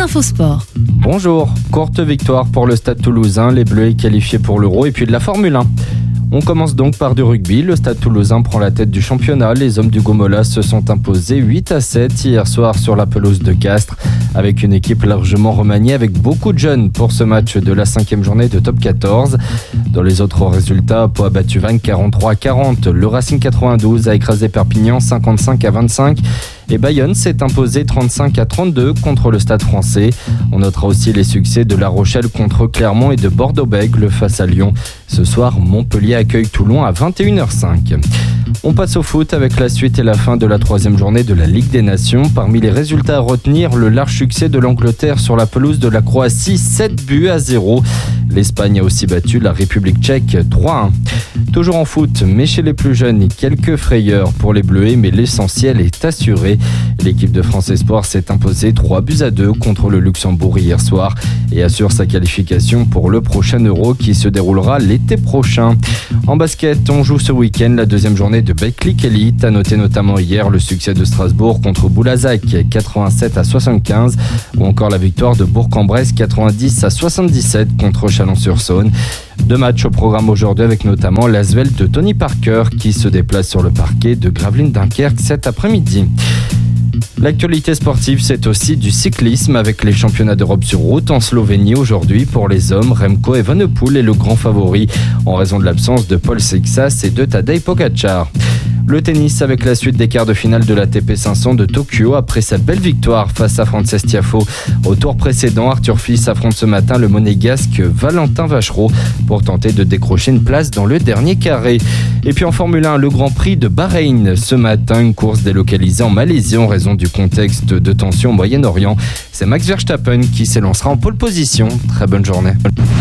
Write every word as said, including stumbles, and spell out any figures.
Infosport. Bonjour, courte victoire pour le Stade Toulousain, les Bleus qualifiés pour l'Euro et puis de la Formule un. On commence donc par du rugby. Le Stade Toulousain prend la tête du championnat. Les hommes du Gomola se sont imposés huit à sept hier soir sur la pelouse de Castres, avec une équipe largement remaniée avec beaucoup de jeunes pour ce match de la cinquième journée de top quatorze. Dans les autres résultats, Pau a battu Vannes quarante-trois à quarante. Le Racing quatre-vingt-douze a écrasé Perpignan cinquante-cinq à vingt-cinq. Et Bayonne s'est imposé trente-cinq à trente-deux contre le Stade français. On notera aussi les succès de La Rochelle contre Clermont et de Bordeaux-Bègles face à Lyon. Ce soir, Montpellier accueille Toulon à vingt et une heures cinq. On passe au foot avec la suite et la fin de la troisième journée de la Ligue des Nations. Parmi les résultats à retenir, le large succès de l'Angleterre sur la pelouse de la Croatie, sept buts à zéro. L'Espagne a aussi battu la République tchèque trois à un. Toujours en foot, mais chez les plus jeunes, quelques frayeurs pour les Bleus, mais l'essentiel est assuré. L'équipe de France Espoir s'est imposée trois buts à deux contre le Luxembourg hier soir et assure sa qualification pour le prochain Euro qui se déroulera l'été prochain. En basket, on joue ce week-end la deuxième journée de Betclic Elite. À noter notamment hier le succès de Strasbourg contre Boulazac quatre-vingt-sept à soixante-quinze ou encore la victoire de Bourg-en-Bresse quatre-vingt-dix à soixante-dix-sept contre Chalon-sur-Saône. Deux matchs au programme aujourd'hui avec notamment l'Asvel de Tony Parker qui se déplace sur le parquet de Gravelines Dunkerque cet après-midi. L'actualité sportive, c'est aussi du cyclisme avec les championnats d'Europe sur route en Slovénie aujourd'hui pour les hommes. Remco Evenepoel est le grand favori en raison de l'absence de Paul Seixas et de Tadej Pogačar. Le tennis avec la suite des quarts de finale de l'A T P cinq cents de Tokyo après sa belle victoire face à Frances Tiafoe. Au tour précédent, Arthur Fils affronte ce matin le monégasque Valentin Vachereau pour tenter de décrocher une place dans le dernier carré. Et puis en Formule un, le Grand Prix de Bahreïn. Ce matin, une course délocalisée en Malaisie en raison du contexte de tension au Moyen-Orient. C'est Max Verstappen qui s'élancera en pole position. Très bonne journée.